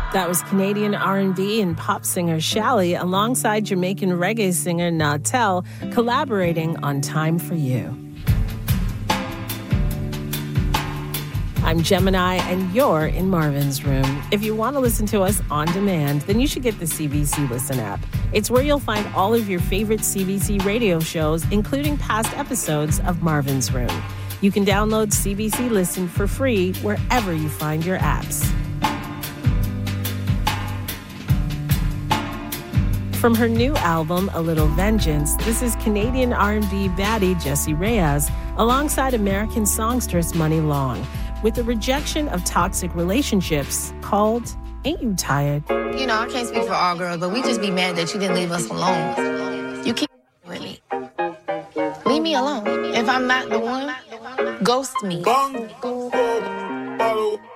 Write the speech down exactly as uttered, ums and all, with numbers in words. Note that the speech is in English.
That was Canadian R and B and pop singer Shally alongside Jamaican reggae singer Nautel collaborating on Time for You. I'm Gemini, and you're in Marvin's Room. If you want to listen to us on demand, then you should get the C B C Listen app. It's where you'll find all of your favorite C B C radio shows, including past episodes of Marvin's Room. You can download C B C Listen for free wherever you find your apps. From her new album, A Little Vengeance, this is Canadian R and B baddie Jessie Reyez alongside American songstress Money Long with a rejection of toxic relationships called Ain't You Tired? You know, I can't speak for all girls, but we just be mad that you didn't leave us alone. You keep with me. Leave me alone. If I'm not the one, ghost me.